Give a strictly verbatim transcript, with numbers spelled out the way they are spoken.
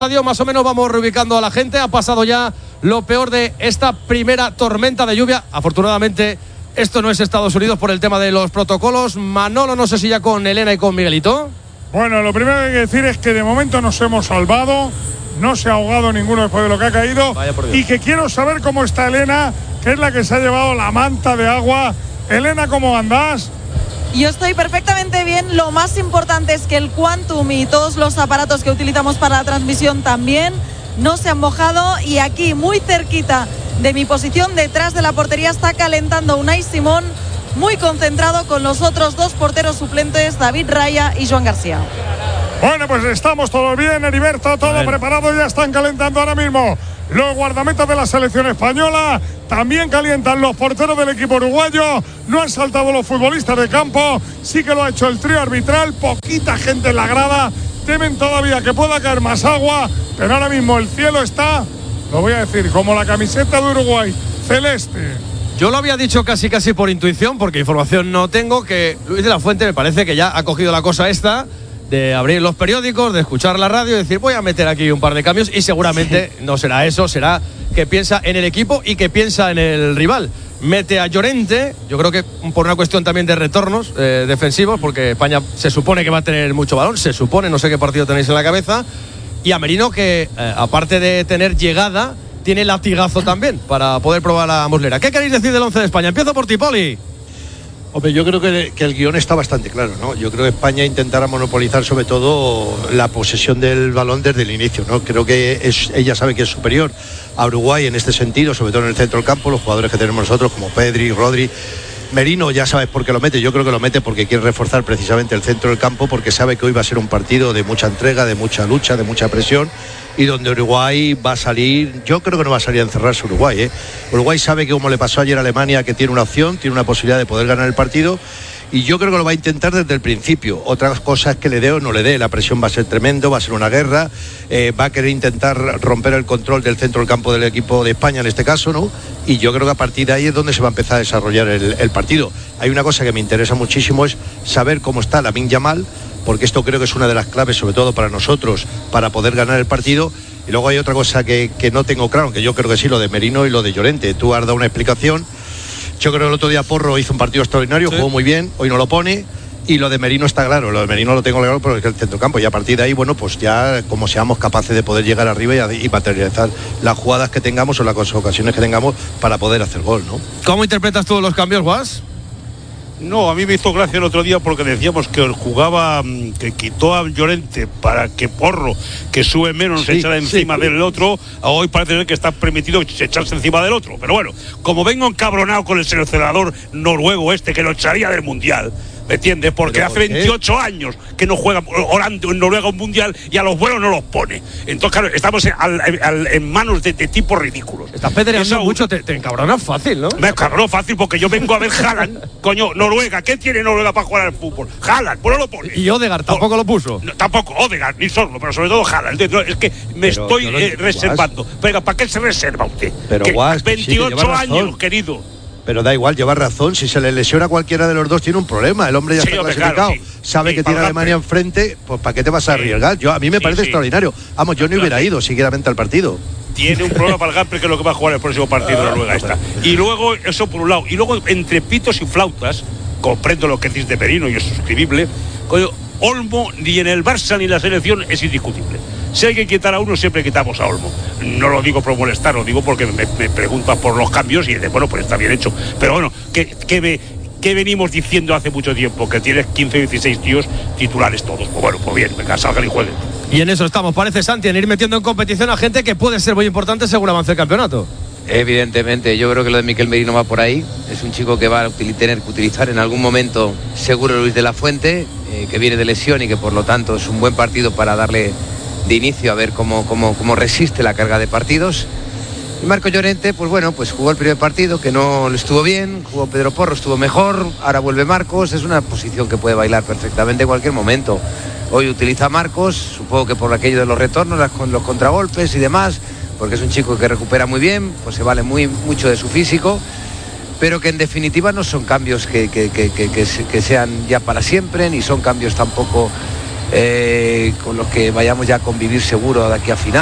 Radio, más o menos vamos reubicando a la gente. Ha pasado ya lo peor de esta primera tormenta de lluvia. Afortunadamente esto no es Estados Unidos por el tema de los protocolos. Manolo, no sé si ya con Elena y con Miguelito. Bueno, lo primero que hay que decir es que de momento nos hemos salvado. No se ha ahogado ninguno después de lo que ha caído. Y que quiero saber cómo está Elena, que es la que se ha llevado la manta de agua. Elena, ¿cómo andás? Yo estoy perfectamente bien. Lo más importante es que el Quantum y todos los aparatos que utilizamos para la transmisión también no se han mojado. Y aquí, muy cerquita de mi posición, detrás de la portería, está calentando Unai Simón, muy concentrado con los otros dos porteros suplentes, David Raya y Joan García. Bueno, pues estamos todos bien, Heriberto, todo bueno. Preparado, ya están calentando ahora mismo los guardametas de la selección española. También calientan los porteros del equipo uruguayo. No han saltado los futbolistas de campo. Sí que lo ha hecho el trío arbitral. Poquita gente en la grada. Temen todavía que pueda caer más agua. Pero ahora mismo el cielo está, lo voy a decir, como la camiseta de Uruguay, celeste. Yo lo había dicho casi casi por intuición, porque información no tengo, que Luis de la Fuente me parece que ya ha cogido la cosa esta de abrir los periódicos, de escuchar la radio y decir, voy a meter aquí un par de cambios, y seguramente sí. No será eso, será que piensa en el equipo y que piensa en el rival. Mete a Llorente, yo creo que por una cuestión también de retornos eh, defensivos, porque España se supone que va a tener mucho balón, se supone, no sé qué partido tenéis en la cabeza, y a Merino que, eh, aparte de tener llegada, tiene latigazo también para poder probar a Muslera. ¿Qué queréis decir del once de España? Empiezo por ti, Poli. Hombre, yo creo que, que el guión está bastante claro, ¿no? Yo creo que España intentará monopolizar sobre todo la posesión del balón desde el inicio, ¿no? Creo que es, ella sabe que es superior a Uruguay en este sentido, sobre todo en el centro del campo, los jugadores que tenemos nosotros como Pedri, Rodri. Merino ya sabes por qué lo mete, yo creo que lo mete porque quiere reforzar precisamente el centro del campo, porque sabe que hoy va a ser un partido de mucha entrega, de mucha lucha, de mucha presión, y donde Uruguay va a salir, yo creo que no va a salir a encerrarse Uruguay, ¿eh? Uruguay sabe que, como le pasó ayer a Alemania, que tiene una opción, tiene una posibilidad de poder ganar el partido, y yo creo que lo va a intentar desde el principio. Otra cosa es que le dé o no le dé, la presión va a ser tremendo, va a ser una guerra, eh, va a querer intentar romper el control del centro del campo del equipo de España en este caso, ¿no? Y yo creo que a partir de ahí es donde se va a empezar a desarrollar el, el partido. Hay una cosa que me interesa muchísimo, es saber cómo está Lamine Yamal, porque esto creo que es una de las claves, sobre todo para nosotros, para poder ganar el partido. Y luego hay otra cosa que, que no tengo claro, que yo creo que sí, lo de Merino y lo de Llorente. Tú has dado una explicación. Yo creo que el otro día Porro hizo un partido extraordinario, sí. Jugó muy bien, hoy no lo pone. Y lo de Merino está claro, lo de Merino lo tengo claro porque es el centrocampo. Y a partir de ahí, bueno, pues ya como seamos capaces de poder llegar arriba y, y materializar las jugadas que tengamos o las ocasiones que tengamos para poder hacer gol, ¿no? ¿Cómo interpretas tú los cambios, Guas? No, a mí me hizo gracia el otro día porque decíamos que jugaba, que quitó a Llorente para que Porro, que sube menos, sí, se echara encima sí. del otro. Hoy parece que está permitido echarse encima del otro. Pero bueno, como vengo encabronado con el seleccionador noruego este, que lo echaría del Mundial, ¿me entiendes? Porque hace veintiocho años que no juega en Noruega un mundial y a los buenos no los pone. Entonces, claro, estamos en, al, al, en manos de, de tipos ridículos. Estás pedreando mucho, te, te encabronas fácil, ¿no? Me encabrono fácil porque yo vengo a ver Haaland. Coño, Noruega, ¿qué tiene Noruega para jugar al fútbol? Haaland, pues no lo pone. Y Odegaard tampoco lo puso. No, tampoco Odegaard, ni Sorlo, pero sobre todo Haaland. Es que me pero estoy eh, reservando. Venga, ¿para qué se reserva usted? Pero Guas, veintiocho sí, años, querido. Pero da igual, lleva razón. Si se le lesiona a cualquiera de los dos, tiene un problema. El hombre ya sí, está clasificado. Claro, sí. Sabe sí, que tiene a Alemania enfrente. Pues ¿para qué te vas a arriesgar? Yo, a mí me sí, parece sí. extraordinario. Vamos, yo no hubiera ido siquiera al partido. Tiene un problema para el Gamper, que es lo que va a jugar el próximo partido de Noruega esta. Y luego, eso por un lado. Y luego, entre pitos y flautas, comprendo lo que dice de Merino y es suscribible. Coño, Olmo ni en el Barça ni en la selección es indiscutible. Si hay que quitar a uno, siempre quitamos a Olmo. No lo digo por molestar, lo digo porque me, me preguntan por los cambios y de, bueno, pues está bien hecho. Pero bueno, que, que, me, que venimos diciendo hace mucho tiempo, que tienes quince, dieciséis tíos titulares todos. Pues bueno, pues bien, venga, salgan y jueguen. Y en eso estamos, parece, Santi, en ir metiendo en competición a gente que puede ser muy importante según avance el campeonato. Evidentemente, yo creo que lo de Miquel Merino va por ahí. Es un chico que va a tener que utilizar en algún momento seguro Luis de la Fuente, eh, que viene de lesión y que por lo tanto es un buen partido para darle de inicio a ver cómo, cómo, cómo resiste la carga de partidos. Y Marco Llorente, pues bueno, pues jugó el primer partido, que no le estuvo bien, jugó Pedro Porro, estuvo mejor, ahora vuelve Marcos, es una posición que puede bailar perfectamente en cualquier momento. Hoy utiliza a Marcos, supongo que por aquello de los retornos, los contragolpes y demás, porque es un chico que recupera muy bien, pues se vale muy, mucho de su físico, pero que en definitiva no son cambios que, que, que, que, que, que sean ya para siempre, ni son cambios tampoco eh, con los que vayamos ya a convivir seguro de aquí a final.